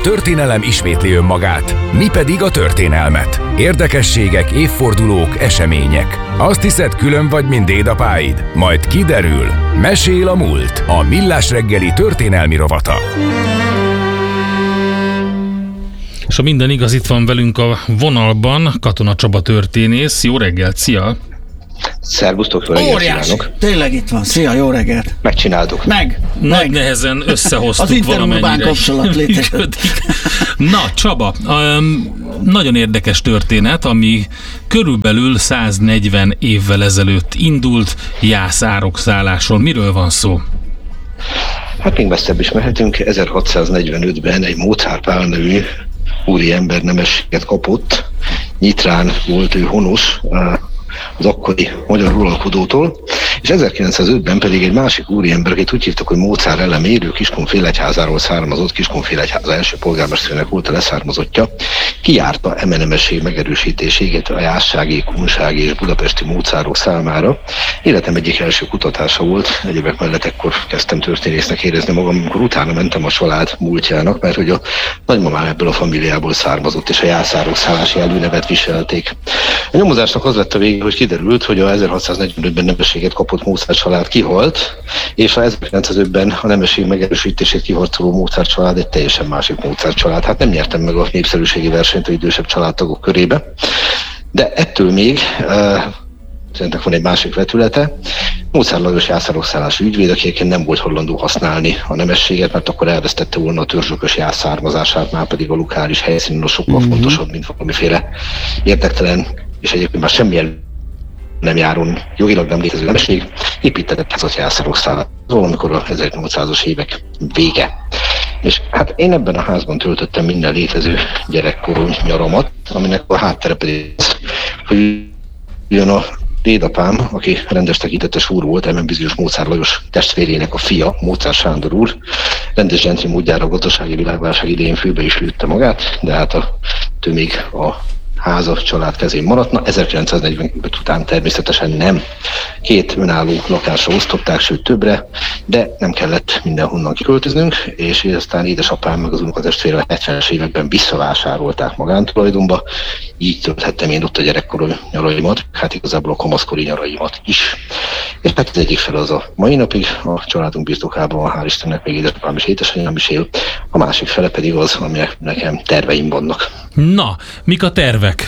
történelem ismétli önmagát, mi pedig a történelmet. Érdekességek, évfordulók, események. Azt hiszed, külön vagy, mint dédapáid? Majd kiderül. Mesél a múlt. A Millás reggeli történelmi rovata. És a minden igaz, itt van velünk a vonalban Katona Csaba történész. Jó reggelt, szia! Szervusztok, jó reggelt kívánok! Tényleg itt van, szia, jó reggelt! Megcsináltuk. Nagy nehezen összehoztuk az valamennyire. kapcsolat létezett. Na, Csaba, nagyon érdekes történet, ami körülbelül 140 évvel ezelőtt indult Jászárok szálláson. Miről van szó? Hát még messzebb is mehetünk. 1645-ben egy Mozart Pál nevű úriember nemességet kapott. Nyitrán volt ő honos az akkori magyar uralkodótól, és 1905-ben pedig egy másik úriember, akit úgy hívtak, hogy Mozart Elemér, ő Kiskunfélegyházáról származott, Kiskunfélegyháza első polgármesternek volt a leszármazottja, kijárta eme nemesség megerősítését a jászsági, kunsági és budapesti Mozartok számára. Életem egyik első kutatása volt, egyébek mellett ekkor kezdtem történésznek érezni magam, amikor utána mentem a család múltjának, mert hogy a nagymamám ebből a familiából származott, és a Jászárok szállási előnevet viselték. A nyomozásnak az lett a vége, hogy kiderült, hogy a 1645-ben nemességet kapott Mozart család kihalt, és a 1905-ben a nemesség megerősítését kiharcoló Mozart család egy teljesen másik Mozart család. Hát nem nyertem meg a népszerűségi versenyt az idősebb családtagok körébe, de ettől még szerintem van egy másik vetülete. Mozart Lajos Jászárok szállási ügyvéd, aki egyébként nem volt hajlandó használni a nemességet, mert akkor elvesztette volna a törzsökös jász származását, már pedig a lokális helyszínen sokkal fontosabb, mint valamiféle érdektelen, és egyébként már semmilyen nem járon jogilag nem létező nemesség, építetett házat Jászárok szálláson, valamikor a 1800-as évek vége. És hát én ebben a házban töltöttem minden létező gyerekkorom nyaramat, aminek a háttere pedig az, hogy jön a dédapám, aki rendes tekintetes úr volt, ebben bizonyos Mozart Lajos testvérének a fia, Mozart Sándor úr, rendes gentri módjára a gazdasági világválság idején főbe is lőtte magát, de hát ő még a háza család kezén maradna. 1945 után természetesen nem. 2 önálló lakásra osztották, sőt többre, de nem kellett mindenhonnan kiköltöznünk, és aztán édesapám meg az unokatestvére a 70-es években visszavásárolták magántulajdonba, így tölthettem én ott a gyerekkori nyaraimat, hát igazából a kamaszkori nyaraimat is. És hát az egyik fel az a mai napig a családunk birtokában van, hál' Istennek még édesapám és édesanyám is él, a másik fele pedig az, aminek nekem terveim vannak. Na, mik a tervek?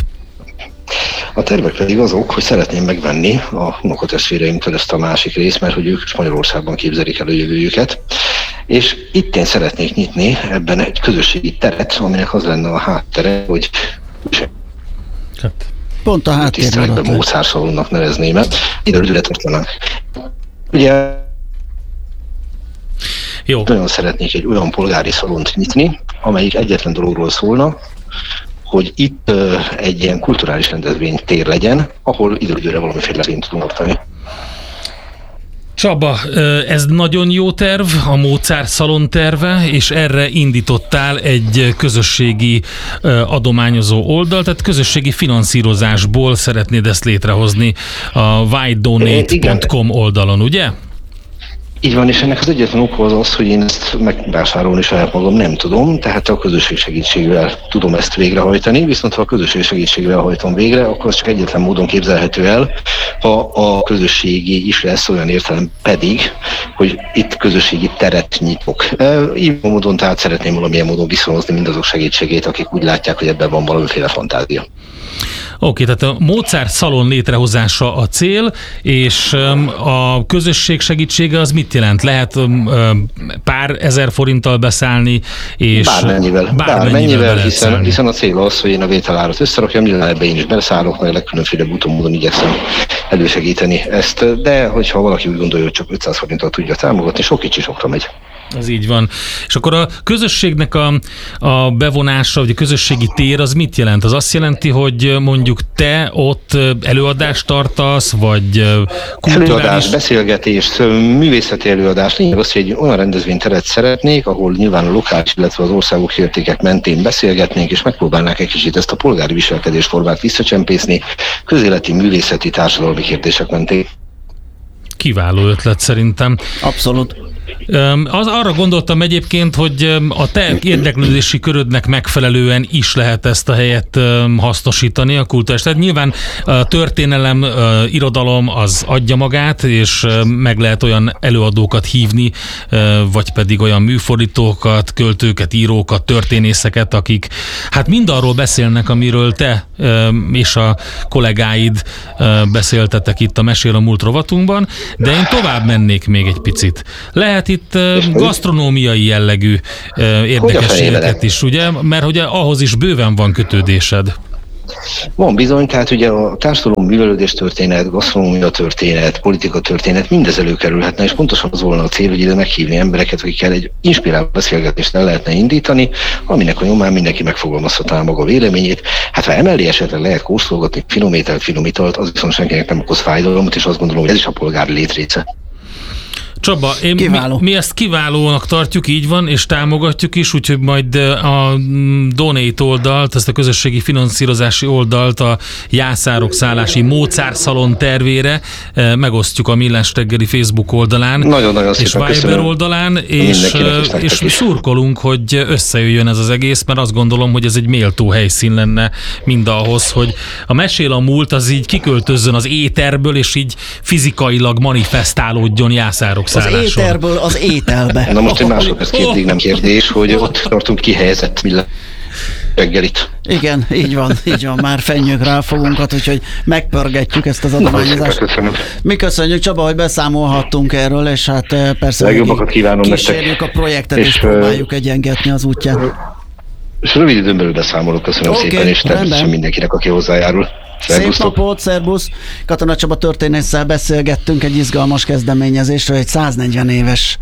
A tervek pedig azok, hogy szeretném megvenni a unokatestvéreimtől ezt a másik részt, mert hogy ők is Magyarországban képzelik el a jövőjüket. És itt én szeretnék nyitni ebben egy közösségi teret, aminek az lenne a háttere, hogy pont a háttérben Mozart szalonnak nevezném el. Ide tartanánk. Ugye jó. Nagyon szeretnék egy olyan polgári szalont nyitni, amelyik egyetlen dologról szólna, hogy itt egy ilyen kulturális rendezvénytér legyen, ahol időre valamiféle rendezvényt tudunk tartani. Csaba, ez nagyon jó terv, a Mozart szalon terve, és erre indítottál egy közösségi adományozó oldalt, tehát közösségi finanszírozásból szeretnéd ezt létrehozni a whydonate.com oldalon, ugye? Így van, és ennek az egyetlen oka az, hogy én ezt megvásárolni saját magam nem tudom, tehát a közösség segítségével tudom ezt végrehajtani, viszont ha a közösség segítségével hajtom végre, akkor az csak egyetlen módon képzelhető el, ha a közösségi is lesz olyan értelem pedig, hogy itt közösségi teret nyitok. Így módon tehát szeretném valamilyen módon viszonozni mindazok segítségét, akik úgy látják, hogy ebben van valamiféle fantázia. Oké, tehát a Mozart szalon létrehozása a cél, és a közösség segítsége az mit jelent? Lehet pár ezer forinttal beszállni, és bármennyivel hiszen a cél az, hogy én a vételárat összerakjam, nyilván ebbe én is beszállok, meg legkülönféle úton módon igyekszem elősegíteni ezt, de hogyha valaki úgy gondolja, hogy csak 500 forinttal tudja támogatni, sok kicsi sokra megy. Ez így van. És akkor a közösségnek a bevonása, vagy a közösségi tér, az mit jelent? Az azt jelenti, hogy mondjuk te ott előadást tartasz, vagy kulturális... Előadás, beszélgetés, művészeti előadás. Lényeg az, hogy egy olyan rendezvényteret szeretnék, ahol nyilván a lokális, illetve az országok értékek mentén beszélgetnénk, és megpróbálnák egy kicsit ezt a polgári viselkedésformát visszacsempészni, közéleti, művészeti, társadalmi kérdések mentén. Kiváló ötlet szerintem. Abszolút. Arra gondoltam egyébként, hogy a te érdeklődési körödnek megfelelően is lehet ezt a helyet hasznosítani, a kultúrás. Tehát nyilván a történelem, irodalom az adja magát, és meg lehet olyan előadókat hívni, vagy pedig olyan műfordítókat, költőket, írókat, történészeket, akik hát mind arról beszélnek, amiről te és a kollégáid beszéltetek itt a Mesél a múlt rovatunkban, de én tovább mennék még egy picit. Lehet itt gasztronómiai jellegű érdekességeket is, ugye? Mert ugye ahhoz is bőven van kötődésed. Van bizony, tehát ugye a társadalom művelődés történet, gasztronómia történet, politika történet, mindez előkerülhetne, és pontosan az volna a cél, hogy ide meghívni embereket, akikkel egy inspiráló beszélgetést el lehetne indítani, aminek a nyomán mindenki megfogalmazhatná maga véleményét. Hát ha emellé esetleg lehet kóstolgatni finom ételt, finom italt, az viszont senkinek nem okoz fájdalmat, és azt gondolom, hogy ez is a polgári létrésze. Csaba, mi ezt kiválónak tartjuk, így van, és támogatjuk is, úgyhogy majd a Donate oldalt, ezt a közösségi finanszírozási oldalt a Jászárok szállási Mozart szalon tervére megosztjuk a Millás reggeli Facebook oldalán, nagyon és Viber oldalán, és szurkolunk, hogy összejöjjön ez az egész, mert azt gondolom, hogy ez egy méltó helyszín lenne mindahhoz, hogy a Mesél a múlt az így kiköltözzön az éterből, és így fizikailag manifestálódjon Jászárok szálláson. Az éterből az ételbe. Na most egy másodperc kérdés, nem kérdés, hogy ott tartunk kihelyezett reggelit. Igen, így van, már fenjük rá a fogunkat, úgyhogy megpörgetjük ezt az adományozást. Mi köszönjük, Csaba, hogy beszámolhattunk erről, és hát persze legjobbakat kívánom kísérjük a projektet, és próbáljuk egyengetni az útján. És rövid időn belül beszámolok, köszönöm szépen, és természetesen mindenkinek, aki hozzájárul. Szép napot, szerbusz! Katona Csaba történésszel beszélgettünk egy izgalmas kezdeményezésről, egy 140 éves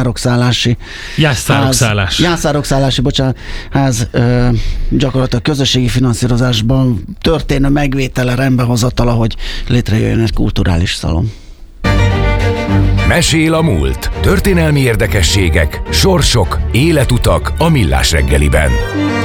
Jászárok-szállási ház gyakorlatilag közösségi finanszírozásban történő megvétele, rendbehozatala, hogy létrejöjjön egy kulturális szalon. Mesél a múlt. Történelmi érdekességek, sorsok, életutak a Millás reggeliben.